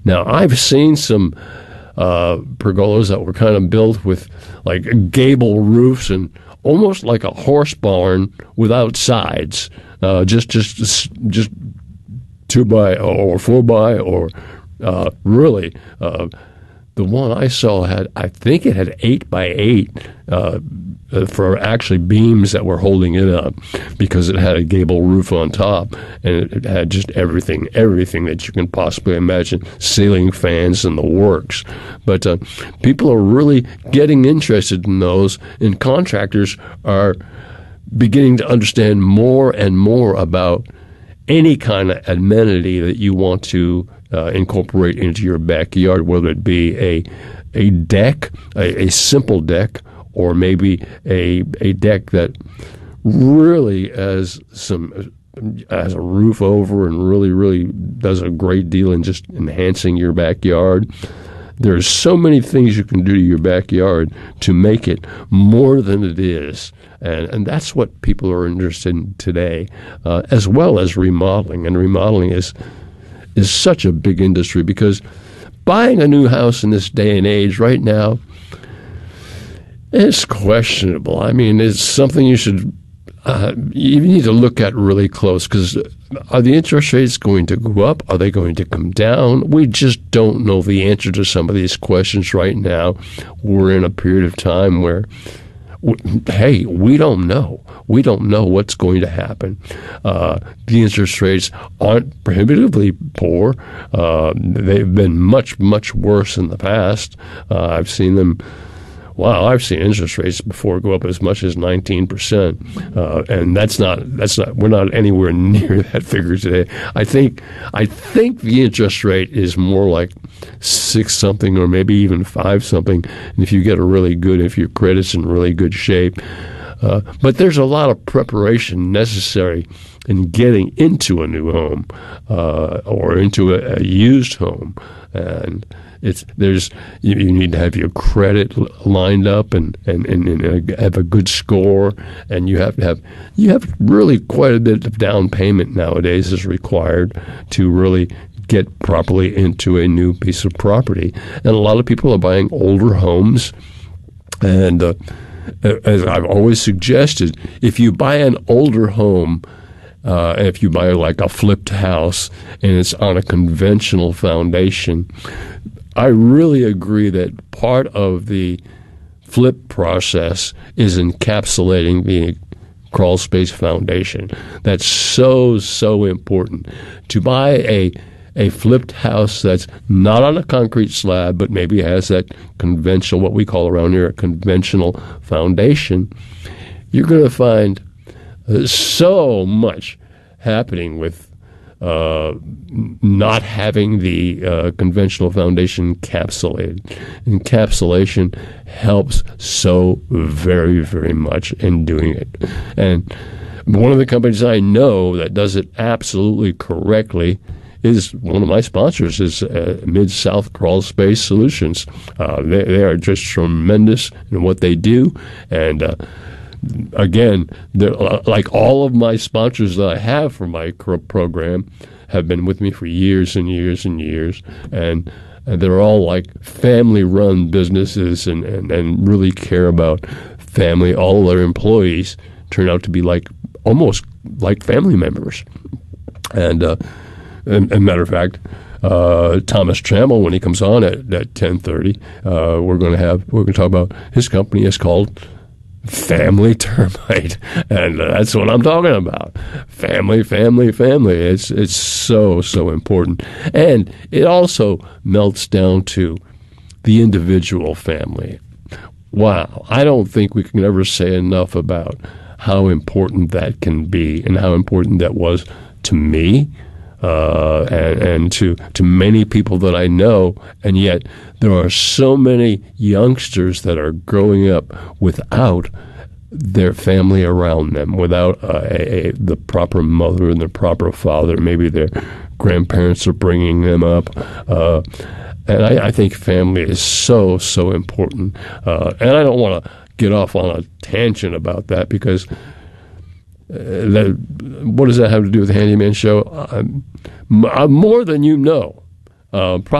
Now, I've seen some pergolas that were kind of built with like gable roofs and almost like a horse barn without sides, just 2x or 4x or really. The one I saw I think it had 8x8 for actually beams that were holding it up, because it had a gable roof on top, and it had just everything that you can possibly imagine, ceiling fans and the works. But people are really getting interested in those, and contractors are beginning to understand more and more about any kind of amenity that you want to incorporate into your backyard, whether it be a deck, a simple deck, or maybe a deck that really has a roof over and really does a great deal in just enhancing your backyard. There's so many things you can do to your backyard to make it more than it is. And that's what people are interested in today, as well as remodeling. And remodeling is such a big industry, because buying a new house in this day and age right now, it's questionable. I mean, it's something you need to look at really close, because are the interest rates going to go up? Are they going to come down? We just don't know the answer to some of these questions right now. We're in a period of time where, hey, we don't know. We don't know what's going to happen. The interest rates aren't prohibitively poor. They've been much, much worse in the past. I've seen them. Wow, I've seen interest rates before go up as much as 19%, and that's not. We're not anywhere near that figure today. I think the interest rate is more like 6 something, or maybe even 5 something. And if you get if your credit's in really good shape, but there's a lot of preparation necessary in getting into a new home or into a used home, and you need to have your credit lined up and have a good score, and you have really quite a bit of down payment nowadays is required to really get properly into a new piece of property. And a lot of people are buying older homes, and as I've always suggested, if you buy an older home, if you buy like a flipped house and it's on a conventional foundation, I really agree that part of the flip process is encapsulating the crawl space foundation. That's so important. To buy a flipped house that's not on a concrete slab, but maybe has that conventional, what we call around here, a conventional foundation, you're going to find so much happening with not having the conventional foundation encapsulated. Encapsulation helps so very, very much in doing it. And one of the companies I know that does it absolutely correctly is one of my sponsors, is Mid-South Crawl Space Solutions. They are just tremendous in what they do, and again, like all of my sponsors that I have for my program have been with me for years and years and years, and they're all like family-run businesses and really care about family. All of their employees turn out to be almost like family members. And matter of fact, Thomas Trammell, when he comes on at 10:30, we're going to talk about his company is called Family Termite, and that's what I'm talking about. Family. It's so important, and it also melts down to the individual family. Wow, I don't think we can ever say enough about how important that can be, and how important that was to me, and to many people that I know, and yet there are so many youngsters that are growing up without their family around them, without the proper mother and the proper father. Maybe their grandparents are bringing them up. And I think family is so important. And I don't want to get off on a tangent about that, because what does that have to do with the Handyman Show? More than you know.